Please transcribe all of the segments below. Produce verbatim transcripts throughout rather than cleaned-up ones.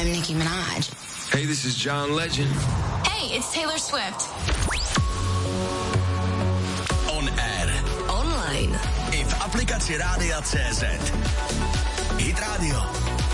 I'm Nicki Minaj. Hey, this is John Legend. Hey, it's Taylor Swift. On air. Online. I v aplikaci Rádia C Z. Hit Radio.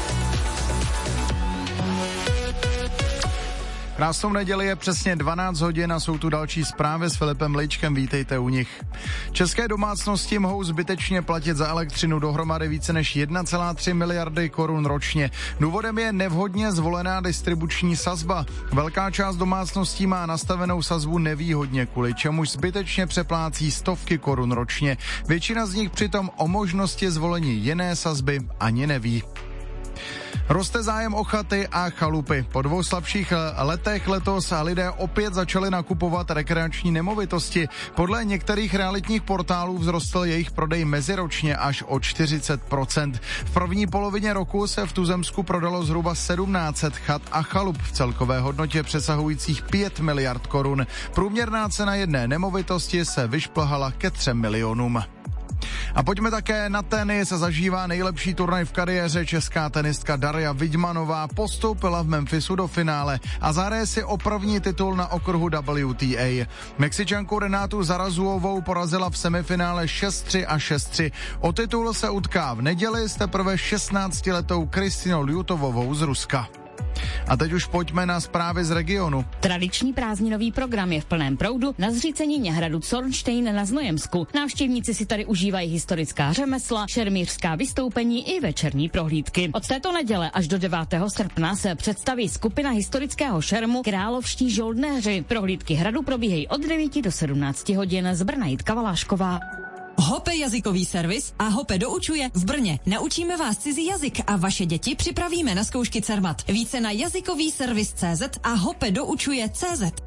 Krásnou neděli, je přesně dvanáct hodin a jsou tu další zprávy s Filipem Ličkem, vítejte u nich. České domácnosti mohou zbytečně platit za elektřinu dohromady více než jedna celá tři miliardy korun ročně. Důvodem je nevhodně zvolená distribuční sazba. Velká část domácností má nastavenou sazbu nevýhodně, kvůli čemuž zbytečně přeplácí stovky korun ročně. Většina z nich přitom o možnosti zvolení jiné sazby ani neví. Roste zájem o chaty a chalupy. Po dvou slabších letech letos lidé opět začali nakupovat rekreační nemovitosti. Podle některých realitních portálů vzrostl jejich prodej meziročně až o čtyřicet procent. V první polovině roku se v tuzemsku prodalo zhruba sedmnáct set chat a chalup v celkové hodnotě přesahujících pět miliard korun. Průměrná cena jedné nemovitosti se vyšplhala ke třem milionům. A pojďme také na tenis. Zažívá nejlepší turnaj v kariéře. Česká tenistka Daria Vidmanová postoupila v Memphisu do finále a zahraje si o první titul na okruhu W T A. Mexičanku Renátu Zarazuovou porazila v semifinále šest tři a šest tři. O titul se utká v neděli s teprve šestnáctiletou Kristinou Ljutovovou z Ruska. A teď už pojďme na zprávy z regionu. Tradiční prázdninový program je v plném proudu na zřícenině hradu Zornstein na Znojemsku. Návštěvníci si tady užívají historická řemesla, šermířská vystoupení i večerní prohlídky. Od této neděle až do devátého srpna se představí skupina historického šermu Královští žoldnéři. Prohlídky hradu probíhají od devíti do sedmnácti hodin. Z Brna Jitka Valášková. Hope jazykový servis a Hope doučuje v Brně. Naučíme vás cizí jazyk a vaše děti připravíme na zkoušky Cermat. Více na jazykový servis tečka cé zet a Hope doučuje tečka cé zet.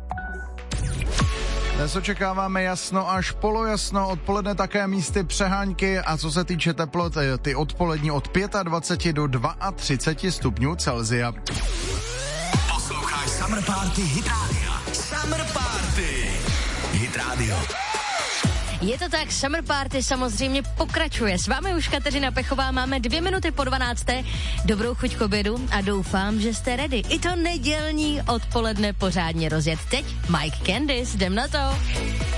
Dnes očekáváme jasno až polojasno, odpoledne také místy přehánky a co se týče teplot, ty odpolední od dvacet pět do třicet dva stupňů Celsia. Posloucháš Summer Party Hit Radio. Summer Party Hit Radio. Je to tak, Summer Party samozřejmě pokračuje. S vámi už Kateřina Pechová, máme dvě minuty po dvanácté. Dobrou chuť k obědu a doufám, že jste ready. I to nedělní odpoledne pořádně rozjet. Teď Mike Candice, jdem na to.